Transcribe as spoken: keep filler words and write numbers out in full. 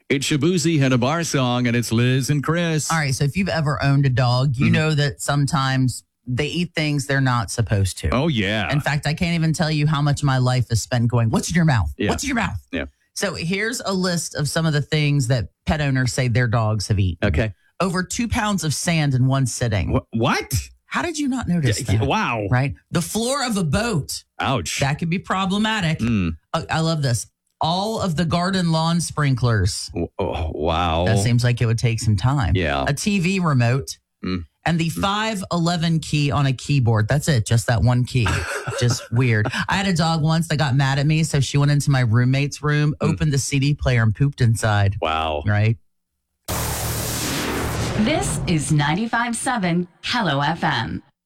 It's Shabuzi had a bar song, and it's Liz and Chris. All right, so if you've ever owned a dog, you mm-hmm. know that sometimes they eat things they're not supposed to. Oh, yeah. In fact, I can't even tell you how much of my life is spent going, what's in your mouth? Yeah. What's in your mouth? Yeah. So here's a list of some of the things that pet owners say their dogs have eaten. Okay. Over two pounds of sand in one sitting. Wh- what? How did you not notice Yeah, that? wow. Right? The floor of a boat. Ouch. That could be problematic. Mm. I, I love this. All of the garden lawn sprinklers. Oh, wow. That seems like it would take some time. Yeah. A T V remote. Mm. And the five eleven key on a keyboard. That's it. Just that one key. Just weird. I had a dog once that got mad at me. So she went into my roommate's room, mm. opened the C D player, and pooped inside. Wow. Right? This is ninety-five point seven Hello F M.